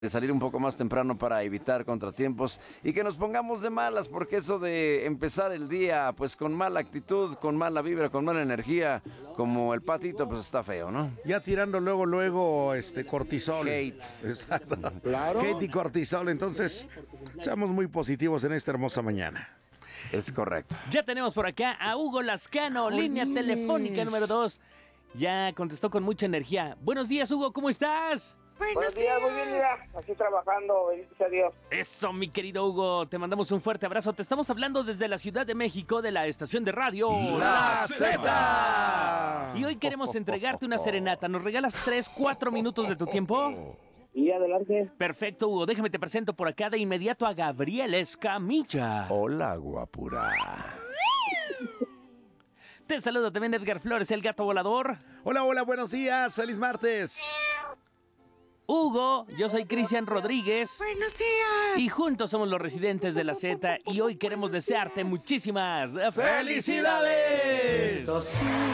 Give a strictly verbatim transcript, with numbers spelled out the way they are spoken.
de salir un poco más temprano para evitar contratiempos y que nos pongamos de malas, porque eso de empezar el día pues con mala actitud, con mala vibra, con mala energía, como el patito, pues está feo, ¿no? Ya tirando luego, luego, este, cortisol. Hate. Exacto. Claro. Hate y cortisol, entonces, seamos muy positivos en esta hermosa mañana. Es correcto. Ya tenemos por acá a Hugo Lascano, línea telefónica número dos. Ya contestó con mucha energía. Buenos días, Hugo, ¿cómo estás? Buenos días, muy bien, mira, aquí trabajando, bendito sea Dios. Eso, mi querido Hugo, te mandamos un fuerte abrazo. Te estamos hablando desde la Ciudad de México, de la estación de radio ¡La Zeta! Y hoy queremos entregarte una serenata. ¿Nos regalas tres, cuatro minutos de tu tiempo? Y adelante. Perfecto, Hugo. Déjame te presento por acá de inmediato a Gabriel Escamilla. Hola, guapura. Te saluda también Edgar Flores, el gato volador. Hola, hola, buenos días, feliz martes. Hugo, yo soy Cristian Rodríguez. Buenos días. Y juntos somos los residentes de la Z y hoy queremos desearte muchísimas ¡Felicidades!